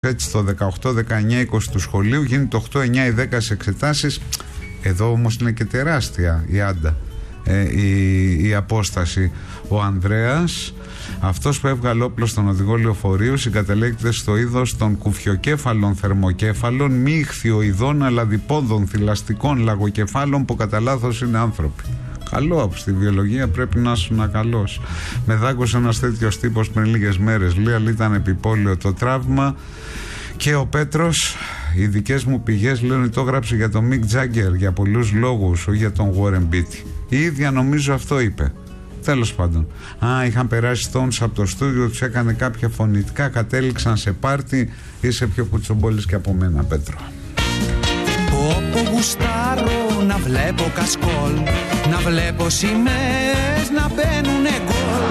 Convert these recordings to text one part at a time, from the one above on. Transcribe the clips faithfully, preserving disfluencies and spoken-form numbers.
Έτσι το δεκαοκτώ, δεκαεννιά, είκοσι του σχολείου, γίνει το οκτώ, εννιά ή δέκα στις εξετάσεις. Εδώ όμως είναι και τεράστια η άντα, ε, η, η απόσταση. Ο Ανδρέας, αυτός που έβγαλε όπλο στον οδηγό λεωφορείου, συγκατελέγεται στο είδος των κουφιοκέφαλων θερμοκέφαλων, μη ιχθυοειδών αλλά διπόδων θηλαστικών λαγοκεφάλων που κατά λάθος είναι άνθρωποι. Καλό, στη βιολογία πρέπει να ήσουν καλός. Με δάγκωσε ένας τέτοιος τύπος πριν λίγες μέρες. Λέει, αλλά ήταν επιπόλαιο το τραύμα. Και ο Πέτρος, οι δικές μου πηγές λένε ότι το έγραψε για τον Μικ Τζάγκερ για πολλούς λόγους, όχι για τον Warren Beatty. Η ίδια νομίζω αυτό είπε. Τέλος πάντων. Α, είχαν περάσει Stones από το στούντιο, τους έκανε κάποια φωνητικά, κατέληξαν σε πάρτι. Είσαι πιο κουτσομπόλης και από μένα, Πέτρο. Όπου γουστάρω να βλέπω κασκόλ, να βλέπω σημαίες να μπαίνουνε γκολ.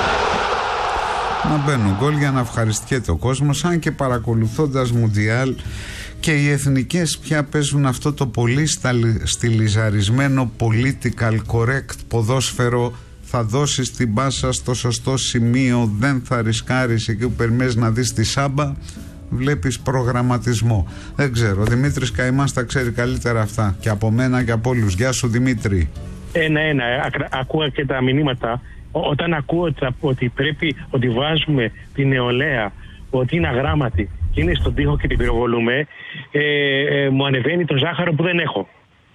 Να μπαίνουν γκολ για να ευχαριστιέται ο κόσμος, αν και παρακολουθώντας Μουντιάλ και οι εθνικές πια παίζουν αυτό το πολύ στιλιζαρισμένο political correct ποδόσφαιρο. Θα δώσεις την πάσα στο σωστό σημείο, δεν θα ρισκάρεις εκεί που περιμένεις να δεις τη σάμπα. Βλέπεις προγραμματισμό. Δεν ξέρω, ο Δημήτρης Καημάς τα ξέρει καλύτερα αυτά και από μένα και από όλους. Γεια σου Δημήτρη. Ένα-ένα, ακούω και τα μηνύματα. Όταν ακούω ότι πρέπει, ότι βάζουμε την νεολαία, ότι είναι αγράμματη και είναι στον τοίχο και την πυροβολούμε, ε, ε, μου ανεβαίνει το ζάχαρο που δεν έχω.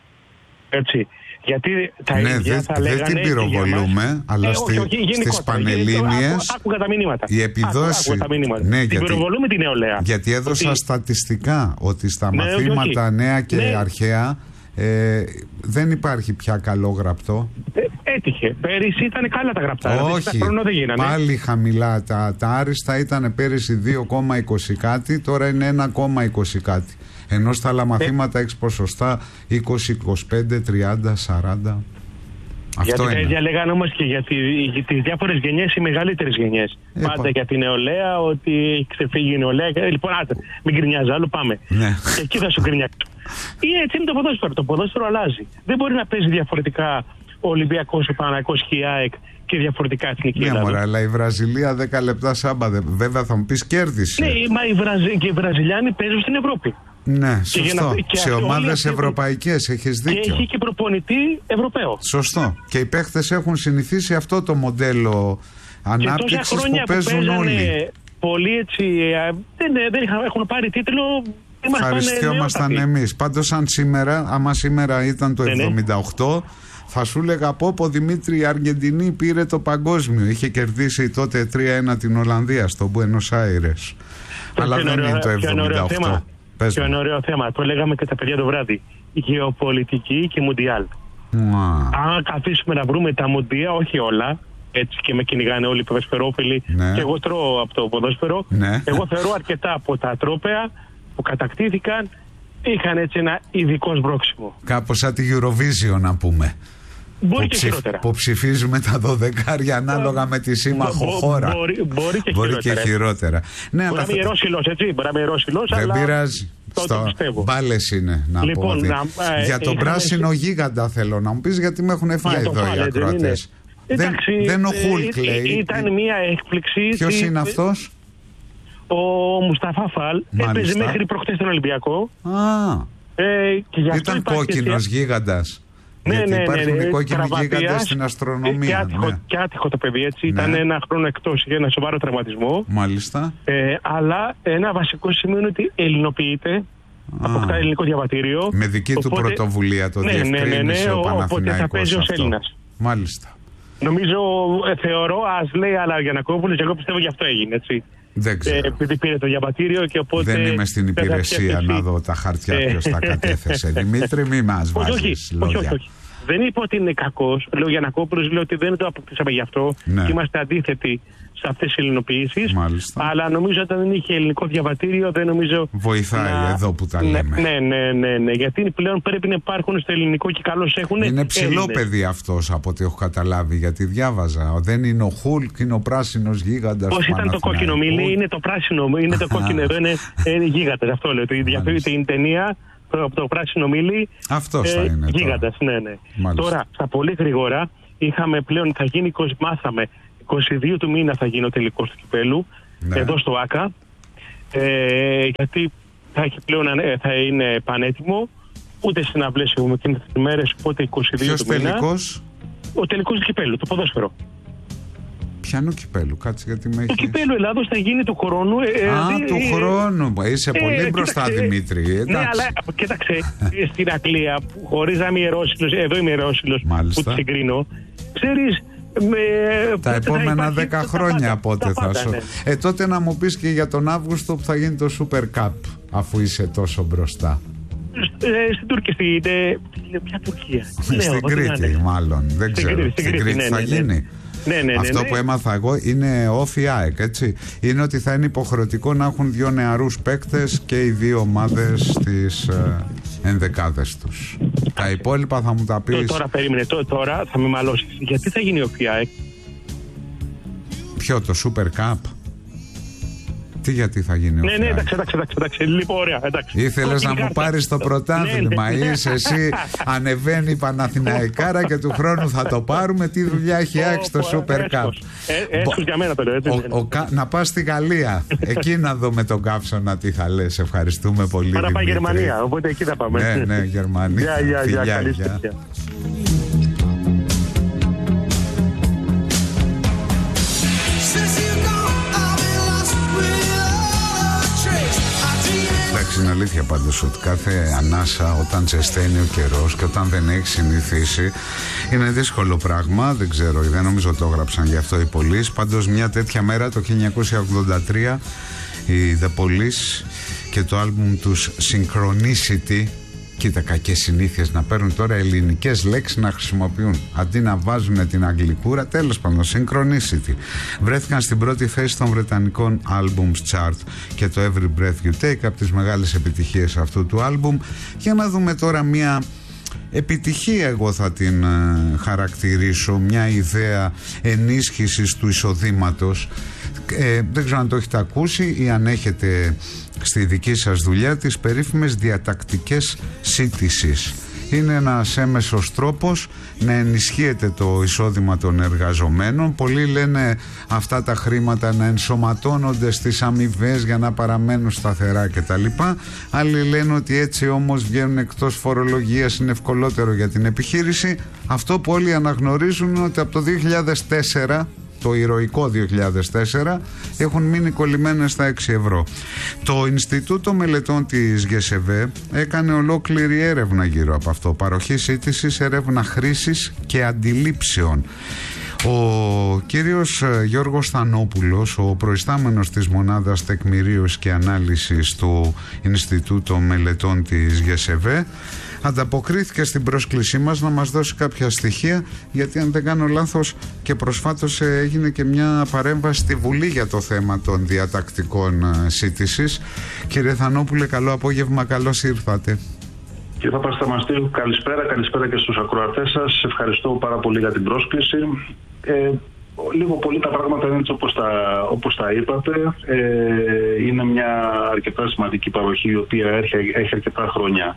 Έτσι. Γιατί τα ναι, ίδια δε, θα λέγανε. Δεν την πυροβολούμε, αλλά ε, όχι, όχι, στις Πανελλήνιες. Άκουγα τα μηνύματα. Η επιδόση. Άκουγα τα μηνύματα. Ναι, την γιατί, πυροβολούμε την νεολαία. Γιατί έδωσα ότι... στατιστικά ότι στα ναι, μαθήματα όχι, όχι. νέα και ναι. αρχαία ε, δεν υπάρχει πια καλό γραπτό. Ε, έτυχε. Πέρυσι ήταν καλά τα γραπτά. Όχι, δεν πάλι χαμηλά. Τα, τα άριστα ήταν πέρυσι δύο κόμμα είκοσι κάτι, τώρα είναι ένα κόμμα είκοσι κάτι. Ενώ στα άλλα μαθήματα έχεις ποσοστά είκοσι, είκοσι πέντε, τριάντα, σαράντα. Αυτό γιατί είναι. τα ίδια λέγανε όμως και για, τη, για τις διάφορες γενιές, οι μεγαλύτερες γενιές. Ε, Πάντα πα... για την νεολαία, ότι έχει ξεφύγει η νεολαία. Λοιπόν, άτε, μην γκρινιάζει, άλλο πάμε. Ναι. Και εκεί θα σου γκρινιάξει. Ή έτσι είναι το ποδόσφαιρο. Το ποδόσφαιρο αλλάζει. Δεν μπορεί να παίζει διαφορετικά ο Ολυμπιακός, ο Παναθηναϊκός και η ΑΕΚ και διαφορετικά εθνική. Ναι, μωρά, αλλά η Βραζιλία δέκα λεπτά σάμπα. Βέβαια θα μου πεις κέρδισε. Ναι, μα οι, Βραζι... και οι Βραζιλιάνοι παίζουν στην Ευρώπη. Ναι, σωστό. Και σε ομάδες ευρωπαϊκές έχεις δίκιο. Και έχει και προπονητή Ευρωπαίο. Σωστό. Και οι παίχτες έχουν συνηθίσει αυτό το μοντέλο ανάπτυξης που παίζουν που όλοι. Πολύ έτσι. Δεν, δεν έχουν πάρει τίτλο. Ευχαριστιόμασταν εμείς. Πάντως, αν σήμερα, άμα σήμερα ήταν το εβδομήντα οκτώ, θα σου έλεγα πω πω Δημήτρη, η Αργεντινή πήρε το παγκόσμιο. Είχε κερδίσει τότε τρία ένα την Ολλανδία στο Μπουένος Άιρες. Αλλά δεν είναι το εβδομήντα οκτώ. Και ένα ωραίο θέμα, το λέγαμε και τα παιδιά το βράδυ. Γεωπολιτική και Μουντιάλ. Αν καθίσουμε να βρούμε τα Μουντία, όχι όλα, έτσι και με κυνηγάνε όλοι οι ποδοσφαιρόφιλοι, ναι. και εγώ τρώω από το ποδόσφαιρο. Ναι. Εγώ θεωρώ αρκετά από τα τρόπαια που κατακτήθηκαν είχαν έτσι ένα ειδικό σμπρόξιμο. Κάπως σαν τη Eurovision, να πούμε. Μπορεί που και ψηφ... χειρότερα. Που ψηφίζουμε τα δωδεκάρια ανάλογα με τη σύμμαχο μπο, χώρα. Μπορεί, μπορεί και μπορεί χειρότερα. Και χειρότερα. Ναι, μπορεί να μην ιερόσιλος, έτσι. Μπορεί να μην ιερόσιλος, δεν αλλά πειράζει. Στο... Μπάλες είναι, να λοιπόν, πω. Ότι... Να, ε, για τον είχαμε... πράσινο γίγαντα θέλω να μου πεις, γιατί με έχουν φάει εδώ οι ακροατές. Δεν, δεν ο Χουλκ λέει. Ήταν μια έκπληξη. Ποιος είναι αυτός? Ο Μουσταφά Φαλ έπαιζε μέχρι προχτές στον Ολυμπιακό. Ήταν κόκκινος γίγαντας. Ναι, γιατί ναι, υπάρχουν ναι, ναι, κόκκινοι γίγαντες στην αστρονομία. Και άτυχο, ναι. και άτυχο το παιδί, έτσι. Ναι. Ήταν ένα χρόνο εκτός για ένα σοβαρό τραυματισμό. Μάλιστα. Ε, αλλά ένα βασικό σημείο είναι ότι ελληνοποιείται, αποκτά ελληνικό διαβατήριο. Με δική του οπότε, πρωτοβουλία το ναι, διευκρίνησε ναι, ναι, ναι, ο Παναθηναϊκός. Οπότε θα παίζει ως Έλληνας. Μάλιστα. Νομίζω, ε, θεωρώ, ας λέει, αλλά Γιαννακόπουλος, εγώ πιστεύω γι' αυτό έγινε, έτσι. Δεν ξέρω. Ε, επειδή πήρε το διαβατήριο και οπότε. Δεν είμαι στην υπηρεσία να δω τα χαρτιά ποιος τα κατέθεσε. Δημήτρη, μη μας βάζεις λόγια. Όχι, όχι, όχι. Δεν είπα ότι είναι κακός. Λέω Γιαννακόπουλος, λέω ότι δεν το αποκτήσαμε γι' αυτό. Ναι. Και είμαστε αντίθετοι σε αυτές τις ελληνοποιήσεις. Μάλιστα. Αλλά νομίζω ότι δεν είχε ελληνικό διαβατήριο, δεν νομίζω. Βοηθάει να... εδώ που τα ναι, λέμε. Ναι, ναι, ναι, ναι. Γιατί πλέον πρέπει να υπάρχουν στο ελληνικό και καλώς έχουν. Είναι ψηλό παιδί αυτός από ό,τι έχω καταλάβει, γιατί διάβαζα. Δεν είναι ο Χουλκ, είναι ο πράσινος γίγαντας. Πώς ήταν το κόκκινο μήλι, είναι το πράσινο, είναι το κόκκινο εδώ, είναι, είναι γίγαντας. Αυτό λέω. Διαφέρει την ταινία. Από το πράσινο μήλι. Αυτός θα ε, είναι. Γίγαντας, ναι, ναι. Τώρα, στα πολύ γρήγορα, είχαμε πλέον, θα γίνει, μάθαμε, είκοσι δύο του μήνα θα γίνει ο τελικός του κυπέλου, ναι. εδώ στο ΆΚΑ. Ε, γιατί θα, έχει πλέον, θα είναι πανέτοιμο. Ούτε συναυλίες έχουμε εκείνες τις ημέρες, οπότε είκοσι δύο του μήνα. Ποιος τελικός? Ο τελικός του κυπέλλου, το ποδόσφαιρο. Πιανού κυπέλλου, κάτσε γιατί με έχει... Το κυπέλλου Ελλάδος θα γίνει του χρόνου. Ε, Α, ε, του ε, χρόνου. Είσαι ε, πολύ ε, μπροστά, κοίταξε, Δημήτρη. Εντάξει. Ναι, αλλά κοίταξε, στην Αγγλία, χωρίς να είμαι ιερόσυλος, εδώ είμαι ιερόσυλος που τη συγκρίνω, ξέρεις... Με, τα επόμενα δέκα χρόνια πότε θα σου. Ναι. Ε, τότε να μου πεις και για τον Αύγουστο που θα γίνει το Super Cup, αφού είσαι τόσο μπροστά. Ε, στην Τουρκία, στην. Ποια Τουρκία? Στην Κρήτη, μάλλον. Δεν ξέρω. Στην Κρήτη θα γίνει. Ναι, ναι, ναι, αυτό ναι. που έμαθα εγώ είναι όφι ΑΕΚ, έτσι. Είναι ότι θα είναι υποχρεωτικό να έχουν δύο νεαρούς παίκτες και οι δύο ομάδες στις ε, ενδεκάδες τους. Τα υπόλοιπα θα μου τα πεις. Τώρα περίμενε, τώρα θα με μαλώσεις. Γιατί θα γίνει όφι ΑΕΚ? Ποιο, το Super Cup? Τι, γιατί θα γίνει? Ναι, ναι, εντάξει, εντάξει, εντάξει, λοιπόν, ωραία, εντάξει. Ήθελες να μου πάρεις το πρωτάθλημα. Είσαι εσύ, ανεβαίνει η Παναθηναϊκάρα και του χρόνου θα το πάρουμε. Τι δουλειά έχει άξει το Super Cup? Έσχος για μένα το λέω. Να πας στη Γαλλία, εκεί να δούμε τον Καύσωνα τι θα λες. Ευχαριστούμε πολύ. Para πάει Γερμανία, οπότε εκεί θα πάμε. Ναι, ναι, Γερμανία. Γεια, γεια, γεια, καλή συνέχεια. Είναι αλήθεια πάντως ότι κάθε ανάσα, όταν ζεσταίνει ο καιρός και όταν δεν έχει συνηθίσει, είναι δύσκολο πράγμα. Δεν ξέρω, δεν νομίζω το έγραψαν γι' αυτό οι Police. Πάντως μια τέτοια μέρα το χίλια εννιακόσια ογδόντα τρία οι The Police και το άλμπουμ τους Synchronicity. Κοίτα, κακές συνήθειες να παίρνουν τώρα ελληνικές λέξεις να χρησιμοποιούν αντί να βάζουν την αγγλικούρα. Τέλος πάντων, Synchronicity βρέθηκαν στην πρώτη θέση των βρετανικών Albums Chart και το Every Breath You Take, από τις μεγάλες επιτυχίες αυτού του άλμπουμ. Για να δούμε τώρα μια επιτυχία, εγώ θα την ε, χαρακτηρίσω, μια ιδέα ενίσχυσης του εισοδήματος. Ε, δεν ξέρω αν το έχετε ακούσει ή αν έχετε στη δική σας δουλειά τις περίφημες διατακτικές σύντησης. Είναι ένας έμεσος τρόπος να ενισχύεται το εισόδημα των εργαζομένων. Πολλοί λένε αυτά τα χρήματα να ενσωματώνονται στις αμοιβές για να παραμένουν σταθερά κτλ. Άλλοι λένε ότι έτσι όμως βγαίνουν εκτός φορολογίας, είναι ευκολότερο για την επιχείρηση. Αυτό που όλοι αναγνωρίζουν είναι ότι από το δύο χιλιάδες τέσσερα, το ηρωικό δύο χιλιάδες τέσσερα, έχουν μείνει κολλημένες στα έξι ευρώ. Το Ινστιτούτο Μελετών της ΓΕΣΕΒΕ έκανε ολόκληρη έρευνα γύρω από αυτό. Παροχή σύντησης, έρευνα χρήσης και αντιλήψεων. Ο κύριος Γιώργος Θανόπουλος, ο προϊστάμενος της Μονάδας Τεκμηρίωσης και Ανάλυσης του Ινστιτούτο Μελετών της ΓΕΣΕΒΕ, ανταποκρίθηκε στην πρόσκλησή μας να μας δώσει κάποια στοιχεία, γιατί αν δεν κάνω λάθος και προσφάτως έγινε και μια παρέμβαση στη Βουλή για το θέμα των διατακτικών σύντησης. Κύριε Θανόπουλε, καλό απόγευμα, καλώς ήρθατε. Κύριε Παπασταμαστή, καλησπέρα, καλησπέρα και στους ακροατές σας. Ευχαριστώ πάρα πολύ για την πρόσκληση. Ε, λίγο πολύ τα πράγματα είναι έτσι όπως τα, όπως τα είπατε. Ε, είναι μια αρκετά σημαντική παροχή, η οποία έχει, έχει αρκετά χρόνια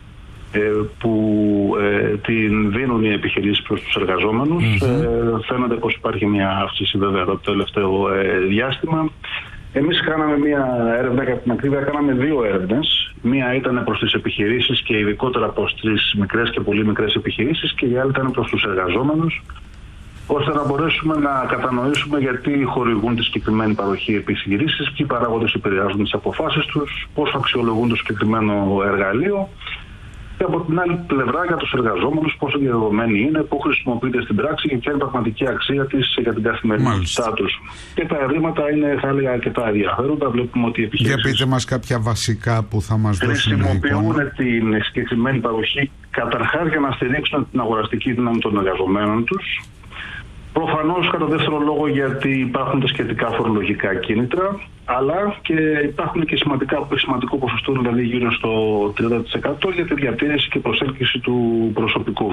που ε, την δίνουν οι επιχειρήσεις προς τους εργαζόμενους. Mm-hmm. Ε, φαίνεται πως υπάρχει μια αύξηση βέβαια το τελευταίο ε, διάστημα. Εμείς κάναμε μια έρευνα, κατά την ακρίβεια κάναμε δύο έρευνες. Μία ήταν προς τις επιχειρήσεις και ειδικότερα προς τις μικρές και πολύ μικρές επιχειρήσεις, και η άλλη ήταν προς τους εργαζόμενους, ώστε να μπορέσουμε να κατανοήσουμε γιατί χορηγούν τη συγκεκριμένη παροχή επιχειρήσεις, ποιοι παράγοντες επηρεάζουν τις αποφάσεις τους, πώς αξιολογούν το συγκεκριμένο εργαλείο. Και από την άλλη πλευρά για τους εργαζόμενους πόσο διαδεδομένη είναι, πού χρησιμοποιείται στην πράξη και ποια είναι η πραγματική αξία της για την καθημερινότητά τους. Και τα ευρήματα είναι, θα έλεγα, αρκετά ενδιαφέροντα. Βλέπουμε ότι οι επιχειρήσεις. Για πείτε μας κάποια βασικά που θα μας δώσουν. Χρησιμοποιούν την συγκεκριμένη παροχή καταρχάς για να στηρίξουν την αγοραστική δύναμη των εργαζομένων τους. Προφανώς, κατά δεύτερο λόγο, γιατί υπάρχουν τα σχετικά φορολογικά κίνητρα, αλλά και υπάρχουν και σημαντικά, σημαντικό ποσοστό, δηλαδή γύρω στο τριάντα τοις εκατό, για τη διατήρηση και προσέλκυση του προσωπικού.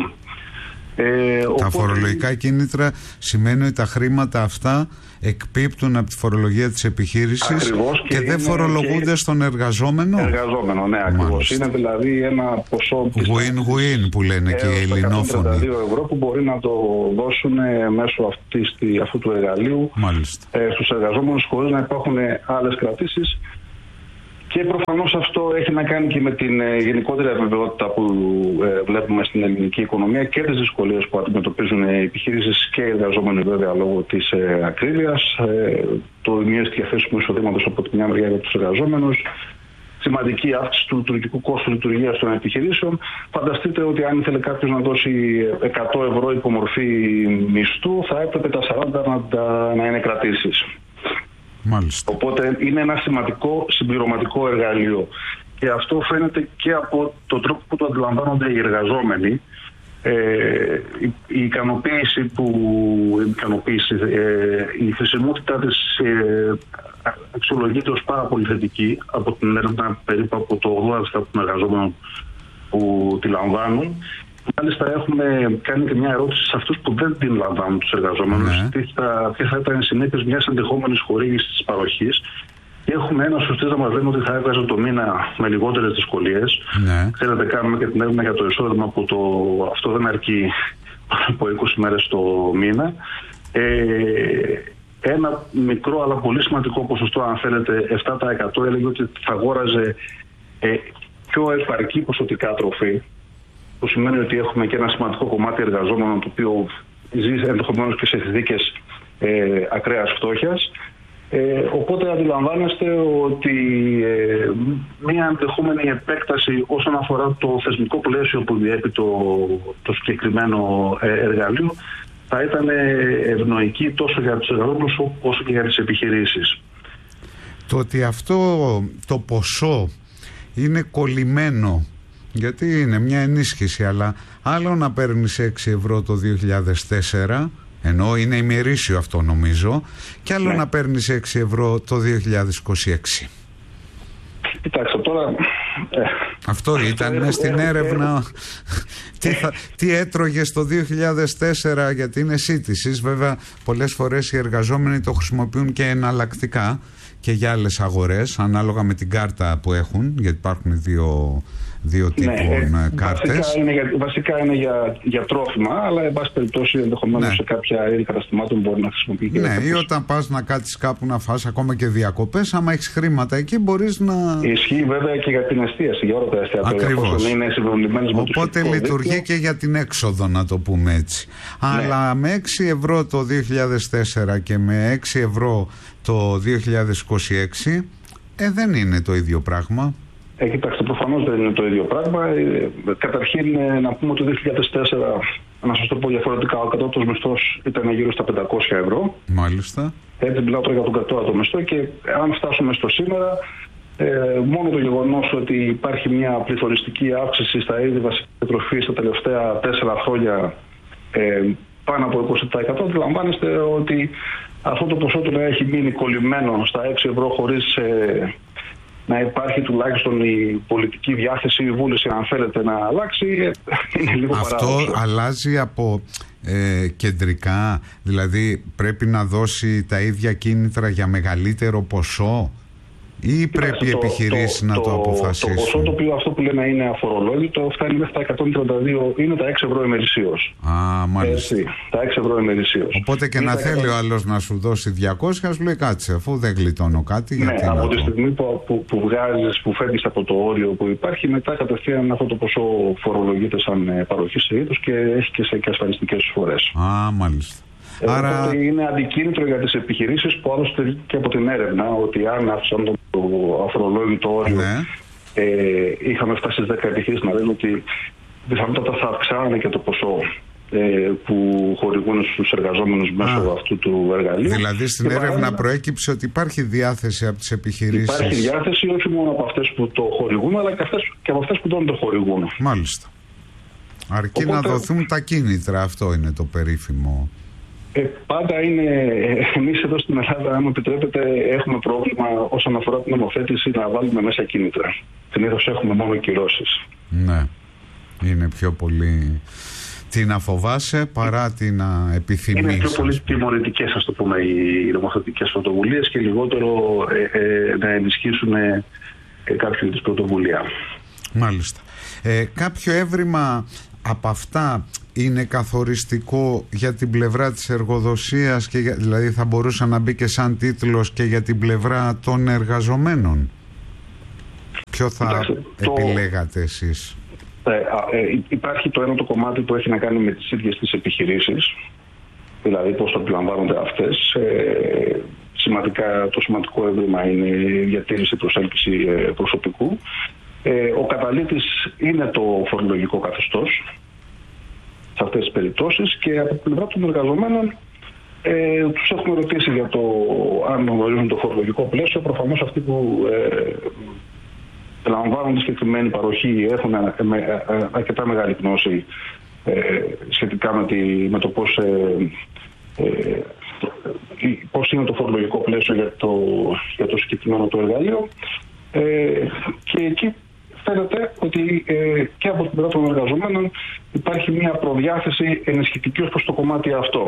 Ε, τα οπότε... φορολογικά κίνητρα σημαίνει ότι τα χρήματα αυτά εκπίπτουν από τη φορολογία της επιχείρησης και, και δεν φορολογούνται και... στον εργαζόμενο. Εργαζόμενο, ναι, ακριβώς. Είναι δηλαδή ένα ποσό win-win που λένε και οι ελληνόφωνοι. εκατόν τριάντα δύο ευρώ που μπορεί να το δώσουν μέσω αυτής, αυτού του εργαλείου ε, στους εργαζόμενους, χωρίς να υπάρχουν άλλες κρατήσεις Και προφανώς αυτό έχει να κάνει και με την ε, γενικότερη αβεβαιότητα που ε, βλέπουμε στην ελληνική οικονομία και τις δυσκολίες που αντιμετωπίζουν οι επιχειρήσεις και οι εργαζόμενοι, βέβαια, λόγω της ε, ακρίβειας, ε, το μείωση διαθέσιμου εισοδήματος από τη μια μεριά για τους εργαζόμενους, σημαντική αύξηση του λειτουργικού κόστου λειτουργίας των επιχειρήσεων. Φανταστείτε ότι αν ήθελε κάποιος να δώσει εκατό ευρώ υπομορφή μισθού, θα έπρεπε τα σαράντα να, να είναι κρατήσεις. Μάλιστα. Οπότε είναι ένα σημαντικό συμπληρωματικό εργαλείο. Και αυτό φαίνεται και από τον τρόπο που το αντιλαμβάνονται οι εργαζόμενοι. Ε, η, η ικανοποίηση που η, ικανοποίηση, ε, η χρησιμότητα της ε, αξιολογείται ως πάρα πολύ θετική από την έρευνα, περίπου από το ογδόντα τοις εκατό των εργαζόμενων που τη λαμβάνουν. Μάλιστα έχουμε κάνει και μια ερώτηση σε αυτούς που δεν την λαμβάνουν, τους εργαζόμενους, ναι. τι θα, τι θα ήταν οι συνέπειες μιας ενδεχόμενης χορήγησης της παροχής. Και έχουμε ένα στους τρεις να μας λένε ότι θα έβγαζε το μήνα με λιγότερες δυσκολίες. Ναι. Ξέρετε, κάνουμε και την έρευνα για το εισόδημα που το, αυτό δεν αρκεί από είκοσι μέρες το μήνα. Ε, ένα μικρό αλλά πολύ σημαντικό ποσοστό, αν θέλετε, επτά τοις εκατό έλεγε ότι θα αγόραζε ε, πιο επαρκή ποσοτικά τροφή, που σημαίνει ότι έχουμε και ένα σημαντικό κομμάτι εργαζόμενων το οποίο ζει ενδεχομένως και σε συνθήκες ε, ακραίας φτώχειας. Ε, οπότε αντιλαμβάνεστε ότι ε, μια ενδεχόμενη επέκταση όσον αφορά το θεσμικό πλαίσιο που διέπει το, το συγκεκριμένο ε, εργαλείο θα ήταν ευνοϊκή τόσο για τους εργαζόμενους όσο και για τις επιχειρήσεις. Το ότι αυτό το ποσό είναι κολλημένο, γιατί είναι μια ενίσχυση, αλλά άλλο να παίρνεις έξι ευρώ το δύο χιλιάδες τέσσερα, ενώ είναι ημερήσιο αυτό νομίζω, και άλλο ναι. να παίρνεις έξι ευρώ το δύο χιλιάδες είκοσι έξι. Κοιτάξτε τώρα... Αυτό ήταν μέσα στην έρευνα. τι, θα, τι έτρωγες το δύο χιλιάδες τέσσερα, γιατί είναι σύντησης. Βέβαια πολλές φορές οι εργαζόμενοι το χρησιμοποιούν και εναλλακτικά και για άλλες αγορές, ανάλογα με την κάρτα που έχουν, γιατί υπάρχουν δύο, δύο τύπων ναι, κάρτες. Βασικά είναι, για, βασικά είναι για, για τρόφιμα, αλλά εν πάση περιπτώσει ενδεχομένως ναι. σε κάποια είδη καταστημάτων μπορεί να χρησιμοποιεί. Ναι, ή όταν πας να κάτσεις κάπου να φας ακόμα και διακοπές, άμα έχεις χρήματα εκεί μπορείς να... Ισχύει βέβαια και για την εστίαση, για όλα τα εστιατόρια. Ακριβώς. Είναι Οπότε λειτουργεί δίκτυο. Και για την έξοδο, να το πούμε έτσι. Ναι. Αλλά με έξι ευρώ το δύο χιλιάδες τέσσερα και με έξι ευρώ το δύο χιλιάδες είκοσι έξι ε, δεν είναι το ίδιο πράγμα. Ε, κοιτάξτε, προφανώς δεν είναι το ίδιο πράγμα. Ε, καταρχήν ε, να πούμε ότι το δύο χιλιάδες τέσσερα, να σας το πω διαφορετικά, ο κατώτατος μισθός ήταν γύρω στα πεντακόσια ευρώ. Μάλιστα. Έτσι μιλάω τώρα για τον κατώτατο μισθό, και αν φτάσουμε στο σήμερα, ε, μόνο το γεγονός ότι υπάρχει μια πληθωριστική αύξηση στα είδη βασικής τροφής τα τελευταία τέσσερα χρόνια ε, πάνω από είκοσι τοις εκατό, αντιλαμβάνεστε ότι αυτό το ποσό του να έχει μείνει κολλημένο στα έξι ευρώ χωρίς ε, να υπάρχει τουλάχιστον η πολιτική διάθεση, η βούληση, αν θέλετε, να αλλάξει, ε, είναι λίγο αυτό παράδοξο. Αλλάζει από ε, κεντρικά, δηλαδή πρέπει να δώσει τα ίδια κίνητρα για μεγαλύτερο ποσό, ή πρέπει οι επιχειρήσεις να το, το αποφασίσουν? Το ποσό το οποίο αυτό που λένε είναι αφορολόγητο φτάνει μέχρι τα εκατόν τριάντα δύο, είναι τα έξι ευρώ ημερησίως. Α, μάλιστα. Έτσι, τα έξι ευρώ ημερησίως. Οπότε και είναι να θέλει εκατό... ο άλλος να σου δώσει διακόσια, σου λέει κάτσε, αφού δεν γλιτώνω κάτι. Ναι, γιατί από να τη το... στιγμή που, που, που βγάζεις, που φεύγεις από το όριο που υπάρχει, μετά κατευθείαν αυτό το ποσό φορολογείται σαν παροχή σε είδος και έχει και, σε, και ασφαλιστικές εισφορές. Α, μάλιστα. Ε, Άρα... Οπότε είναι αντικίνητρο για τις επιχειρήσεις που άλλωστε και από την έρευνα ότι αν άφησαν το αφορολόγητο όριο, ναι. ε, είχαμε φτάσει στις δέκα επιχειρήσεις να λένε ότι πιθανότατα θα αυξάνανε και το ποσό ε, που χορηγούν στους εργαζόμενους μέσω Α, αυτού του εργαλείου. Δηλαδή στην και έρευνα παράδειγμα, προέκυψε ότι υπάρχει διάθεση από τις επιχειρήσεις. Υπάρχει διάθεση όχι μόνο από αυτές που το χορηγούν, αλλά και, αυτές, και από αυτές που δεν το χορηγούν. Μάλιστα. Αρκεί Οπότε, να δοθούν τα κίνητρα, αυτό είναι το περίφημο. Ε, πάντα είναι, εμείς εδώ στην Ελλάδα, αν μου επιτρέπετε, έχουμε πρόβλημα όσον αφορά την νομοθέτηση να βάλουμε μέσα κίνητρα. Συνήθως έχουμε μόνο κυρώσεις. Ναι, είναι πιο πολύ τι να φοβάσαι παρά τι να επιθυμείς. Είναι πιο πολύ τιμωρητικές, ας το πούμε, οι νομοθετικές πρωτοβουλίες και λιγότερο ε, ε, να ενισχύσουν ε, κάποιον της πρωτοβουλία. Μάλιστα. Ε, κάποιο έβριμα από αυτά είναι καθοριστικό για την πλευρά της εργοδοσίας, και για, δηλαδή θα μπορούσε να μπει και σαν τίτλος και για την πλευρά των εργαζομένων? Ποιο θα Κοιτάξτε, επιλέγατε εσείς? Ε, ε, υπάρχει το ένα το κομμάτι που έχει να κάνει με τις ίδιες τις επιχειρήσεις, δηλαδή πώς το αντιλαμβάνονται αυτές. Ε, σημαντικά, το σημαντικό έβριμα είναι η διατήρηση, προσέλκυση ε, προσωπικού. Ε, ο καταλήτης είναι το φορολογικό καθεστώς σε αυτές τις περιπτώσεις, και από την πλευρά των εργαζομένων ε, τους έχουμε ρωτήσει για το αν γνωρίζουν το φορολογικό πλαίσιο. Προφανώς αυτοί που ε, λαμβάνουν τη συγκεκριμένη παροχή έχουν αρκετά μεγάλη γνώση ε, σχετικά με, τη, με το πώς, ε, ε, πώς είναι το φορολογικό πλαίσιο για το, για το συγκεκριμένο το εργαλείο, ε, και εκεί φαίνεται ότι ε, και από την πλευρά των εργαζομένων υπάρχει μια προδιάθεση ενισχυτική ως προς το κομμάτι αυτό.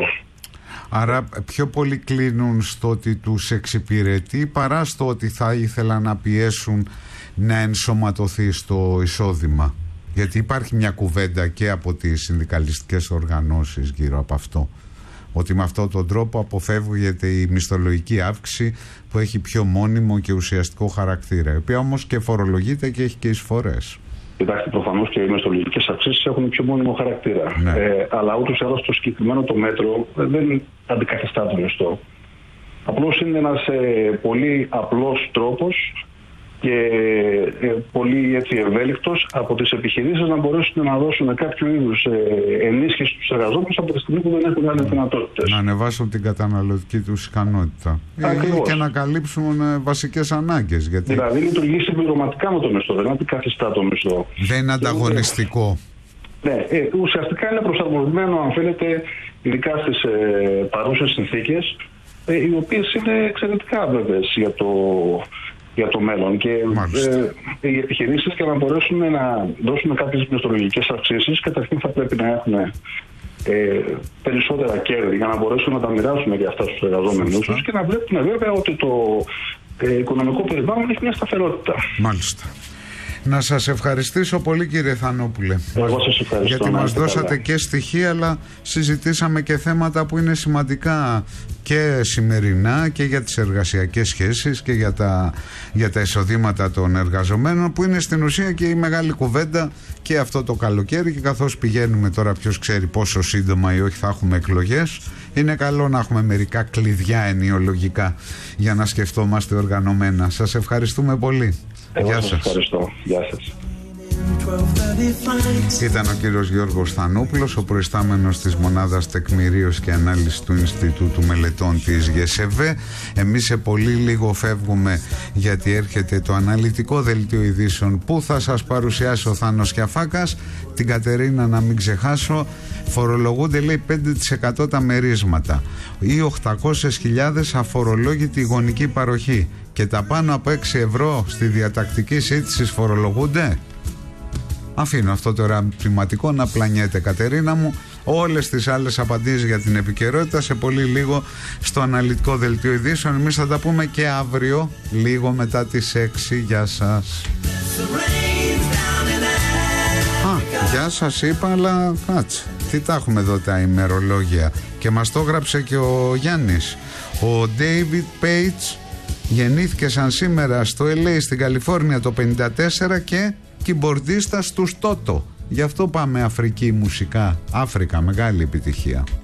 Άρα πιο πολύ κλείνουν στο ότι τους εξυπηρετεί παρά στο ότι θα ήθελαν να πιέσουν να ενσωματωθεί στο εισόδημα. Γιατί υπάρχει μια κουβέντα και από τις συνδικαλιστικές οργανώσεις γύρω από αυτό, ότι με αυτόν τον τρόπο αποφεύγεται η μισθολογική αύξηση που έχει πιο μόνιμο και ουσιαστικό χαρακτήρα, η οποία όμως και φορολογείται και έχει και εισφορές. Κοιτάξτε, προφανώς και οι μισθολογικές αυξήσεις έχουν πιο μόνιμο χαρακτήρα. Ναι. Ε, αλλά ούτως ή άλλως το συγκεκριμένο το μέτρο δεν αντικαθιστά το μισθό. Απλώς είναι ένας ε, πολύ απλός τρόπος και ε, πολύ έτσι ευέλικτος από τις επιχειρήσεις να μπορέσουν να δώσουν κάποιο είδους ε, ενίσχυση στους εργαζόμενους από τη στιγμή που δεν έχουν άλλες δυνατότητες. Να ανεβάσουν την καταναλωτική τους ικανότητα. Ή και να καλύψουν ε, βασικές ανάγκες. Γιατί... Δηλαδή λειτουργεί συμπληρωματικά με το μισθό, δεν αντικαθιστά το μισθό. Δεν είναι ανταγωνιστικό. Ναι, ε, ουσιαστικά είναι προσαρμοσμένο, αν θέλετε, ειδικά στις ε, παρούσες συνθήκες, ε, οι οποίες είναι εξαιρετικά βέβαιες για το... για το μέλλον, και ε, οι επιχειρήσεις, για να μπορέσουν να δώσουν κάποιες μισθολογικές αυξήσεις, καταρχήν θα πρέπει να έχουν ε, περισσότερα κέρδη για να μπορέσουν να τα μοιράσουν για αυτά στους εργαζόμενους τους και να βλέπουν βέβαια ότι το ε, οικονομικό περιβάλλον έχει μια σταθερότητα. Μάλιστα. Να σας ευχαριστήσω πολύ, κύριε Θανόπουλε. Εγώ σας ευχαριστώ. Γιατί μας δώσατε καλά και στοιχεία, αλλά συζητήσαμε και θέματα που είναι σημαντικά και σημερινά και για τις εργασιακές σχέσεις και για τα, για τα εισοδήματα των εργαζομένων, που είναι στην ουσία και η μεγάλη κουβέντα και αυτό το καλοκαίρι. Και καθώς πηγαίνουμε τώρα, ποιος ξέρει πόσο σύντομα ή όχι θα έχουμε εκλογές, είναι καλό να έχουμε μερικά κλειδιά ενιολογικά για να σκεφτόμαστε οργανωμένα. Σας ευχαριστούμε πολύ. Εγώ Γεια σας. Ευχαριστώ. Γεια σας. Ήταν ο κύριος Γιώργος Θανόπουλος, ο προϊστάμενος της Μονάδας Τεκμηρίωσης και Ανάλυσης του Ινστιτούτου Μελετών της ΓΕΣΕΒΕ. Εμείς σε πολύ λίγο φεύγουμε, γιατί έρχεται το αναλυτικό δελτίο ειδήσεων που θα σας παρουσιάσει ο Θάνος Κιαφάκας. Την Κατερίνα να μην ξεχάσω. Φορολογούνται, λέει, πέντε τοις εκατό τα μερίσματα ή οχτακόσιες χιλιάδες αφορολόγητη γονική παροχή, και τα πάνω από έξι ευρώ στη διατακτική σύντηση φορολογούνται. Αφήνω αυτό το ερωτηματικό να πλανιέται, Κατερίνα μου. Όλες τις άλλες απαντήσεις για την επικαιρότητα σε πολύ λίγο στο αναλυτικό δελτίο ειδήσεων. Εμείς θα τα πούμε και αύριο λίγο μετά τις έξι. Γεια σας. Α, γεια σας είπα, αλλά κάτσε. Τι τα έχουμε εδώ τα ημερολόγια? Και μας το έγραψε και ο Γιάννης. Ο David Page γεννήθηκε σαν σήμερα στο ελ έι στην Καλιφόρνια το πενήντα τέσσερα και κιμπορδίστας του Toto. Γι' αυτό πάμε Αφρική μουσικά. Αφρικα, μεγάλη επιτυχία.